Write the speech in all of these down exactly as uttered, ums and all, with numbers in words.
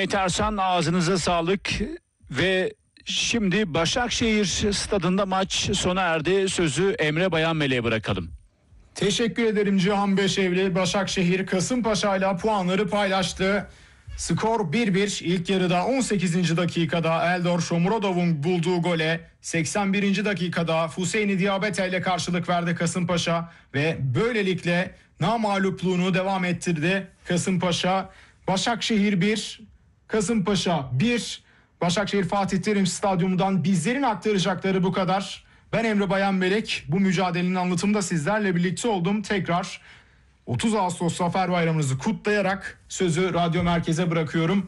Cüneyt Arslan, ağzınıza sağlık. Ve şimdi Başakşehir stadında maç sona erdi. Sözü Emre Bayanmelek'e bırakalım. Teşekkür ederim Cihan Beşevli. Başakşehir Kasımpaşa ile puanları paylaştı. Skor bir bir. İlk yarıda on sekizinci dakikada Eldor Shomurodov'un bulduğu gole seksen birinci dakikada Hüseyin Diabete ile karşılık verdi Kasımpaşa ve böylelikle namağlupluğunu devam ettirdi Kasımpaşa. Başakşehir bir, Kasımpaşa bir. Başakşehir Fatih Terim Stadyumu'ndan bizlerin aktaracakları bu kadar. Ben Emre Bayanmelek. Bu mücadelenin anlatımında sizlerle birlikte oldum. Tekrar otuz Ağustos Zafer Bayramınızı kutlayarak sözü Radyo Merkez'e bırakıyorum.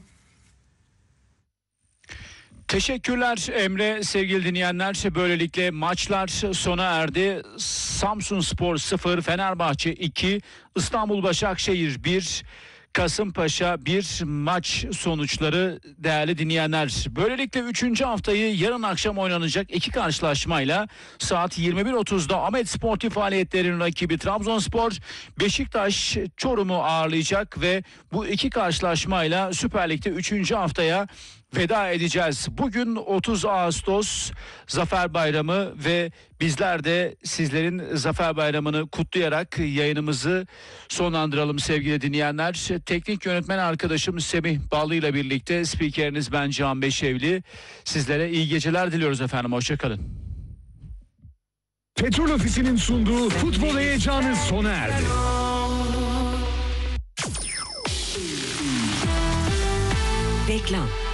Teşekkürler Emre. Sevgili dinleyenler, böylelikle maçlar sona erdi. Samsunspor sıfır, Fenerbahçe iki, İstanbul Başakşehir bir, Kasımpaşa bir maç sonuçları değerli dinleyenler. Böylelikle üçüncü haftayı yarın akşam oynanacak iki karşılaşmayla saat yirmi bir otuzda Ahmet Sportif Faaliyetler'in rakibi Trabzonspor Beşiktaş Çorum'u ağırlayacak ve bu iki karşılaşmayla Süper Lig'de üçüncü haftaya veda edeceğiz. Bugün otuz Ağustos Zafer Bayramı ve bizler de sizlerin Zafer Bayramı'nı kutlayarak yayınımızı sonlandıralım sevgili dinleyenler. Teknik yönetmen arkadaşım Semih Ballı ile birlikte spikeriniz ben Cihan Beşevli. Sizlere iyi geceler diliyoruz efendim. Hoşçakalın. Petrol Ofisi'nin sunduğu futbol heyecanı sona erdi. Reklam.